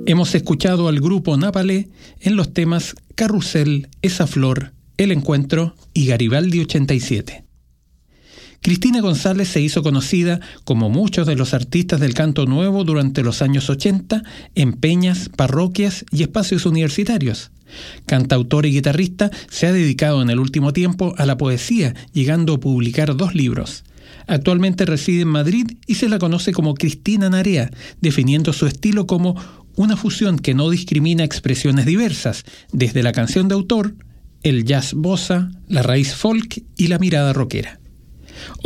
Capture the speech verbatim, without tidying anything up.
Hemos escuchado al grupo Napalé en los temas Carrusel, Esa Flor, El Encuentro y Garibaldi ochenta y siete. Cristina González se hizo conocida, como muchos de los artistas del canto nuevo durante los años ochenta, en peñas, parroquias y espacios universitarios. Cantautora y guitarrista, se ha dedicado en el último tiempo a la poesía, llegando a publicar dos libros. Actualmente reside en Madrid y se la conoce como Cristina Narea, definiendo su estilo como una fusión que no discrimina expresiones diversas, desde la canción de autor, el jazz bossa, la raíz folk y la mirada rockera.